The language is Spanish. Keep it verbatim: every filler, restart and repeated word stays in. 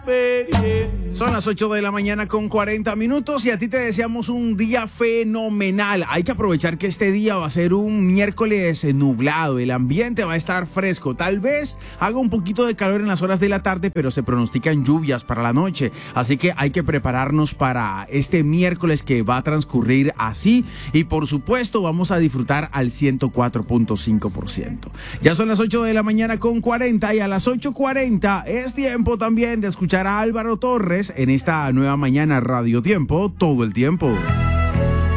Son las ocho de la mañana con cuarenta minutos y a ti te deseamos un día fenomenal. Hay que aprovechar que este día va a ser un miércoles nublado, el ambiente va a estar fresco. Tal vez haga un poquito de calor en las horas de la tarde, pero se pronostican lluvias para la noche. Así que hay que prepararnos para este miércoles que va a transcurrir así. Y por supuesto vamos a disfrutar al ciento cuatro punto cinco por ciento. Ya son las ocho de la mañana con cuarenta y a las ocho cuarenta es tiempo también de escuchar a Álvaro Torres en esta nueva mañana Radio Tiempo, todo el tiempo.